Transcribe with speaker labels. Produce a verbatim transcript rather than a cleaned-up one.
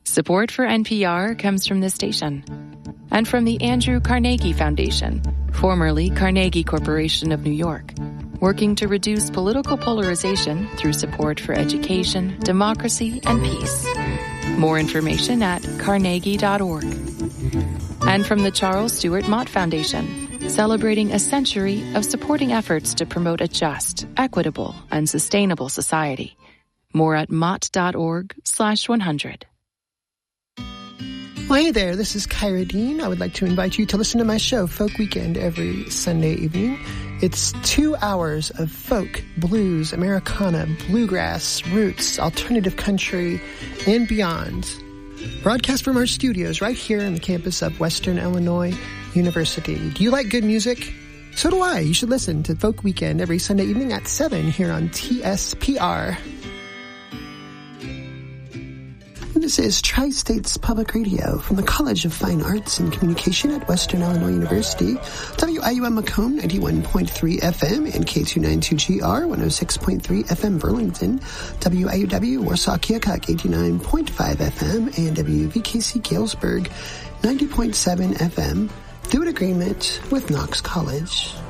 Speaker 1: Support for N P R comes from this station and from the Andrew Carnegie Foundation, formerly Carnegie Corporation of New York, working to reduce political polarization through support for education, democracy, and peace. More information at carnegie dot org. And from the Charles Stewart Mott Foundation, celebrating a century of supporting efforts to promote a just, equitable, and sustainable society. More at mott dot org slash one hundred.
Speaker 2: Well, hey there, this is Kyra Dean. I would like to invite you to listen to my show, Folk Weekend, every Sunday evening. It's two hours of folk, blues, Americana, bluegrass, roots, alternative country, and beyond. Broadcast from our studios right here on the campus of Western Illinois University. Do you like good music? So do I. You should listen to Folk Weekend every Sunday evening at seven here on T S P R. This is Tri-States Public Radio from the College of Fine Arts and Communication at Western Illinois University. W I U M Macomb, ninety-one point three F M, and K two ninety-two G R, one oh six point three F M Burlington. W I U W Warsaw Keokuk, eighty-nine point five F M, and W V K C Galesburg, ninety point seven F M, through an agreement with Knox College.